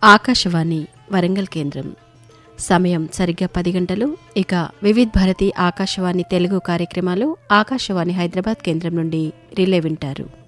ఆకాశవాణి వరంగల్ కేంద్రం. సమయం సరిగ్గా 10 గంటలు. ఇక వివిధ్ భారతి ఆకాశవాణి తెలుగు కార్యక్రమాలు ఆకాశవాణి హైదరాబాద్ కేంద్రం నుండి రిలే వింటారు.